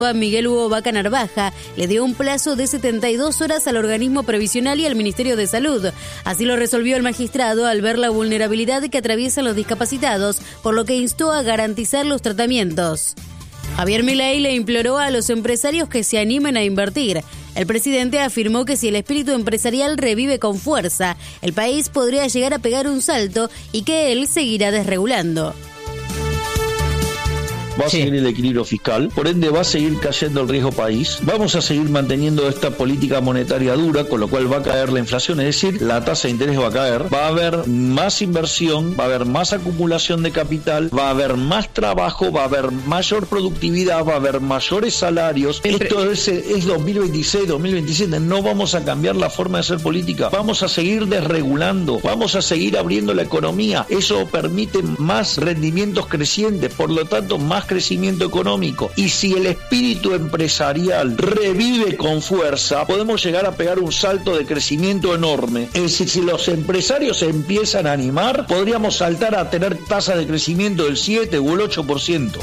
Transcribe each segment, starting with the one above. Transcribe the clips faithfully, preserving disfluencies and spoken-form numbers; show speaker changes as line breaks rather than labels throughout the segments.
Miguel Hugo Vaca Narvaja le dio un plazo de setenta y dos horas al organismo previsional y al Ministerio de Salud. Así lo resolvió el magistrado al ver la vulnerabilidad que atraviesan los discapacitados, por lo que instó a garantizar los tratamientos. Javier Milei le imploró a los empresarios que se animen a invertir. El presidente afirmó que si el espíritu empresarial revive con fuerza, el país podría llegar a pegar un salto y que él seguirá desregulando.
Va a sí. seguir el equilibrio fiscal, por ende va a seguir cayendo el riesgo país, vamos a seguir manteniendo esta política monetaria dura, con lo cual va a caer la inflación, es decir, la tasa de interés va a caer, va a haber más inversión, va a haber más acumulación de capital, va a haber más trabajo, va a haber mayor productividad, va a haber mayores salarios. Esto es, es dos mil veintiséis, dos mil veintisiete, no vamos a cambiar la forma de hacer política, vamos a seguir desregulando, vamos a seguir abriendo la economía, eso permite más rendimientos crecientes, por lo tanto más crecimiento económico, y si el espíritu empresarial revive con fuerza, podemos llegar a pegar un salto de crecimiento enorme. Es decir, si los empresarios se empiezan a animar, podríamos saltar a tener tasas de crecimiento del siete o el ocho por ciento.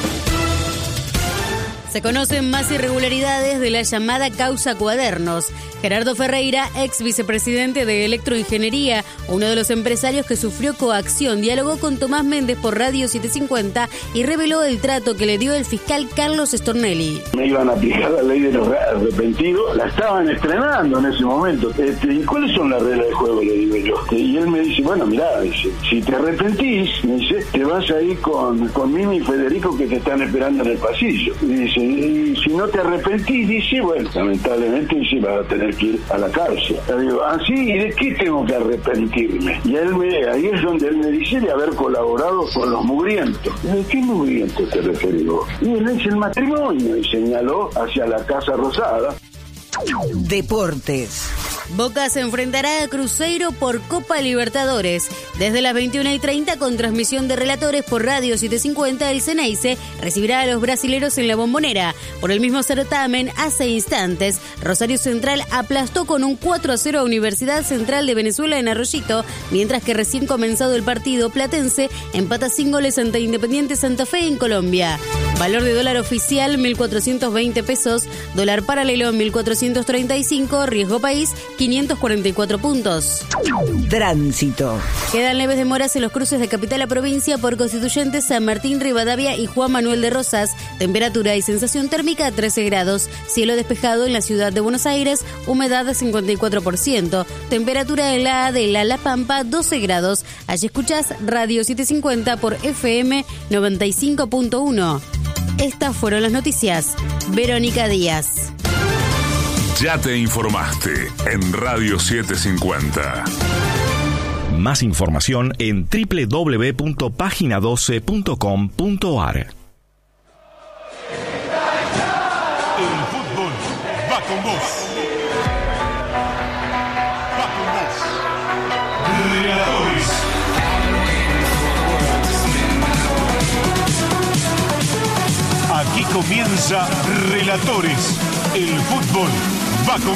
Se conocen más irregularidades de la llamada causa Cuadernos. Gerardo Ferreira, ex vicepresidente de Electroingeniería, uno de los empresarios que sufrió coacción, dialogó con Tomás Méndez por Radio setecientos cincuenta y reveló el trato que le dio el fiscal Carlos Stornelli.
Me iban a aplicar la ley de los arrepentidos, la estaban estrenando en ese momento. Este, ¿Y cuáles son las reglas de juego? Le digo yo. Y él me dice, bueno, mirá, dice, si te arrepentís, me dice, te vas a ir con, con Mimi y Federico que te están esperando en el pasillo. Y dice, y si no te arrepentís, dice, bueno, lamentablemente dice, vas a tener que ir a la cárcel. Le digo, ah, sí, ¿y de qué tengo que arrepentirme? Y él me, ahí es donde él me dice de haber colaborado con los mugrientos. ¿De qué mugrientos te referís vos? Y él es el matrimonio, y señaló hacia la Casa Rosada.
Deportes.
Boca se enfrentará a Cruzeiro por Copa Libertadores. Desde las veintiuna y treinta, con transmisión de relatores por Radio setecientos cincuenta, el Ceneice recibirá a los brasileros en la Bombonera. Por el mismo certamen, hace instantes, Rosario Central aplastó con un cuatro a cero a Universidad Central de Venezuela en Arroyito, mientras que recién comenzado el partido, Platense empata sin goles ante Independiente Santa Fe en Colombia. Valor de dólar oficial, mil cuatrocientos veinte pesos, dólar paralelo, mil cuatrocientos treinta y cinco, riesgo país, quinientos cuarenta y cuatro puntos.
Tránsito.
Quedan leves demoras en los cruces de capital a provincia por Constituyentes, San Martín, Rivadavia y Juan Manuel de Rosas. Temperatura y sensación térmica trece grados. Cielo despejado en la ciudad de Buenos Aires, humedad de cincuenta y cuatro por ciento. Temperatura helada de La La Pampa, doce grados. Allí escuchás Radio setecientos cincuenta por F M noventa y cinco punto uno. Estas fueron las noticias. Verónica Díaz.
Ya te informaste en Radio setecientos cincuenta.
Más información en doble u doble u doble u punto página doce punto com punto a r.
El fútbol va con vos. Va con vos. Relatores. Aquí comienza Relatores. El fútbol va con